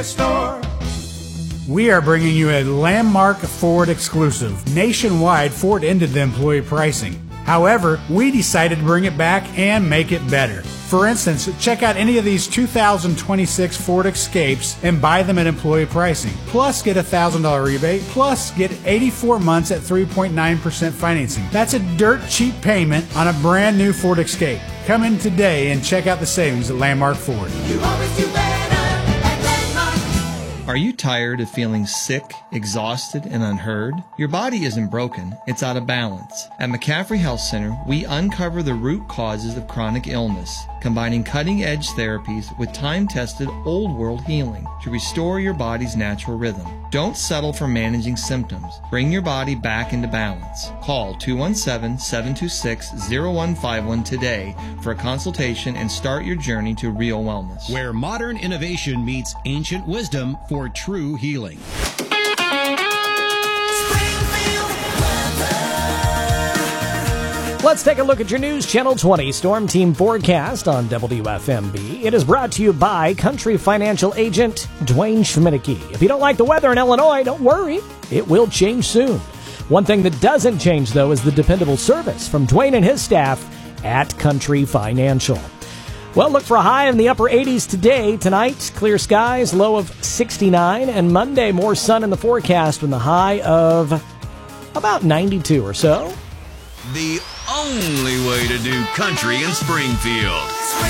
store. We are bringing you a landmark Ford exclusive. Nationwide, Ford ended the employee pricing. However, we decided to bring it back and make it better. For instance, check out any of these 2026 Ford Escapes and buy them at employee pricing. Plus, get a $1,000 rebate. Plus, get 84 months at 3.9% financing. That's a dirt cheap payment on a brand new Ford Escape. Come in today and check out the savings at Landmark Ford. You always do better at Landmark. Are you tired of feeling sick, exhausted, and unheard? Your body isn't broken, it's out of balance. At McCaffrey Health Center, we uncover the root causes of chronic illness, combining cutting-edge therapies with time-tested old-world healing to restore your body's natural rhythm. Don't settle for managing symptoms. Bring your body back into balance. Call 217-726-0151 today for a consultation and start your journey to real wellness. Where modern innovation meets ancient wisdom for true healing. Let's take a look at your News Channel 20 Storm Team forecast on WFMB. It is brought to you by Country Financial Agent Dwayne Schmidtke. If you don't like the weather in Illinois, don't worry. It will change soon. One thing that doesn't change, though, is the dependable service from Dwayne and his staff at Country Financial. Well, look for a high in the upper 80s today. Tonight, clear skies, low of 69. And Monday, more sun in the forecast with a high of about 92 or so. The only way to do country in Springfield.